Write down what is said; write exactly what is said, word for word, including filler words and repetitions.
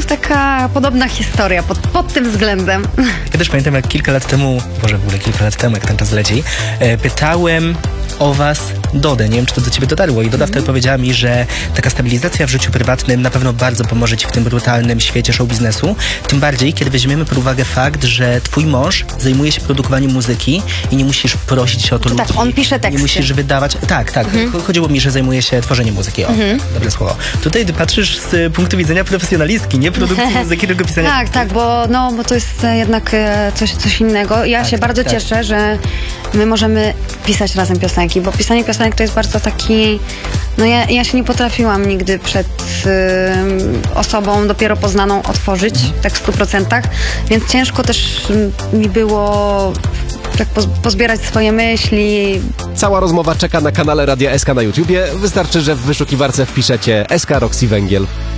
taka podobna historia pod, pod tym względem. Ja też pamiętam, jak kilka lat temu, może w ogóle kilka lat temu, jak ten czas leci, e, pytałem o was Dodę. Nie wiem, czy to do ciebie dotarło. I Doda mm. wtedy powiedziała mi, że taka stabilizacja w życiu prywatnym na pewno bardzo pomoże ci w tym brutalnym świecie show biznesu. Tym bardziej, kiedy weźmiemy pod uwagę fakt, że twój mąż zajmuje się produkowaniem muzyki i nie musisz prosić o to to ludzi. Tak, on pisze teksty. Nie musisz wydawać... Tak, tak. Mm. Chodziło mi, że zajmuje się tworzeniem muzyki. O, mm. dobre słowo. Tutaj ty patrzysz z punktu widzenia profesjonalistki, nie produkcji muzyki, tylko pisania... Tak, tak, bo, no, bo to jest jednak coś, coś innego. Ja tak, się tak, bardzo tak. cieszę, że my możemy pisać razem piosenki, bo pisanie piosenek to jest bardzo taki... No ja, ja się nie potrafiłam nigdy przed y, osobą dopiero poznaną otworzyć, mhm. tak w stu procentach, więc ciężko też mi było tak poz, pozbierać swoje myśli. Cała rozmowa czeka na kanale Radia S K na YouTubie. Wystarczy, że w wyszukiwarce wpiszecie S K Roxy Węgiel.